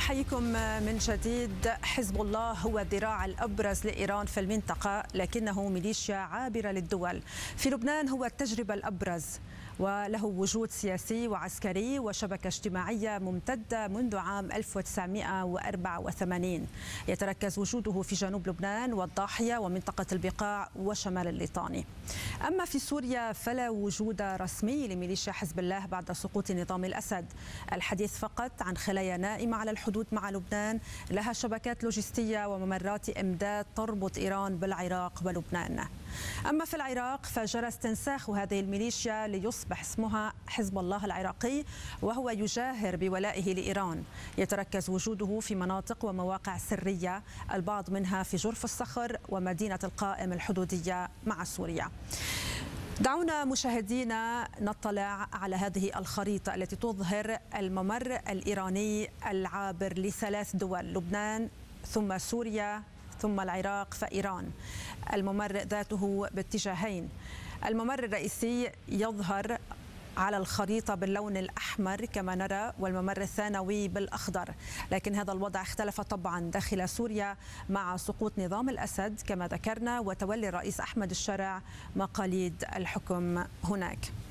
أحييكم من جديد. حزب الله هو الذراع الأبرز لإيران في المنطقة، لكنه ميليشيا عابرة للدول. في لبنان هو التجربة الأبرز، وله وجود سياسي وعسكري وشبكة اجتماعية ممتدة منذ عام 1984. يتركز وجوده في جنوب لبنان والضاحية ومنطقة البقاع وشمال الليطاني. أما في سوريا فلا وجود رسمي لميليشيا حزب الله بعد سقوط نظام الأسد. الحديث فقط عن خلايا نائمة على الحدود مع لبنان لها شبكات لوجستية وممرات إمداد تربط إيران بالعراق ولبنان. أما في العراق فجرى استنساخ هذه الميليشيا ليصبح اسمها حزب الله العراقي، وهو يجاهر بولائه لإيران. يتركز وجوده في مناطق ومواقع سرية، البعض منها في جرف الصخر ومدينة القائم الحدودية مع سوريا. دعونا مشاهدينا نطلع على هذه الخريطة التي تظهر الممر الإيراني العابر لثلاث دول: لبنان ثم سوريا ثم العراق فإيران. الممر ذاته باتجاهين. الممر الرئيسي يظهر على الخريطة باللون الأحمر كما نرى، والممر الثانوي بالأخضر، لكن هذا الوضع اختلف طبعا داخل سوريا مع سقوط نظام الأسد كما ذكرنا وتولي الرئيس أحمد الشرع مقاليد الحكم هناك.